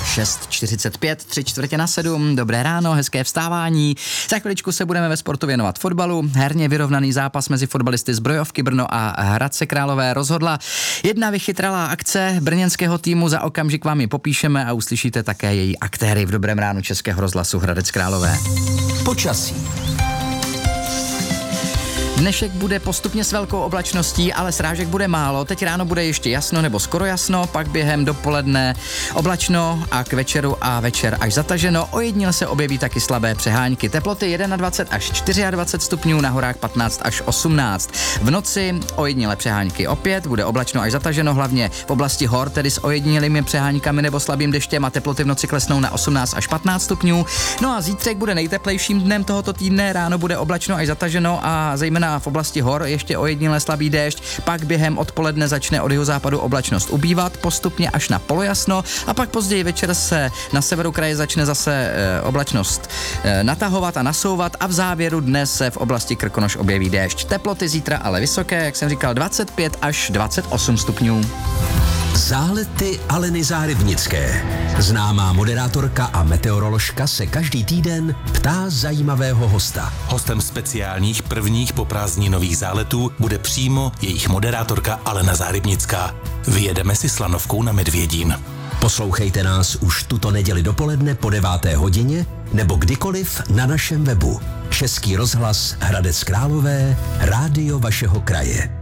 6:45, 6:45, dobré ráno, hezké vstávání. Za chviličku se budeme ve sportu věnovat fotbalu. Herně vyrovnaný zápas mezi fotbalisty Zbrojovky Brno a Hradce Králové rozhodla jedna vychytralá akce brněnského týmu. Za okamžik vám ji popíšeme a uslyšíte také její aktéry v dobrém ránu Českého rozhlasu Hradec Králové. Počasí. Dnešek bude postupně s velkou oblačností, ale srážek bude málo. Teď ráno bude ještě jasno nebo skoro jasno, pak během dopoledne oblačno a k večeru a večer až zataženo. Ojediněle se objeví taky slabé přehánky. Teploty 21 až 24 stupňů, na horách 15 až 18. V noci ojediněle přehánky opět, bude oblačno až zataženo, hlavně v oblasti hor, tedy s ojedinělými přehánkami nebo slabým deštěm, a teploty v noci klesnou na 18 až 15 stupňů. No a zítřek bude nejteplejším dnem tohoto týdne, ráno bude oblačno až zataženo a zejména v oblasti hor ještě ojediněle slabý déšť, pak během odpoledne začne od jihozápadu oblačnost ubývat, postupně až na polojasno a pak později večer se na severu kraje začne zase oblačnost natahovat a nasouvat a v závěru dne se v oblasti Krkonoš objeví déšť. Teploty zítra ale vysoké, jak jsem říkal, 25 až 28 stupňů. Zálety Aleny Zárybnické. Známá moderátorka a meteoroložka se každý týden ptá zajímavého hosta. Hostem speciálních prvních poprázdninových záletů bude přímo jejich moderátorka Alena Zárybnická. Vyjedeme si slanovkou na Medvědín. Poslouchejte nás už tuto neděli dopoledne po 9. hodině nebo kdykoliv na našem webu. Český rozhlas Hradec Králové, rádio vašeho kraje.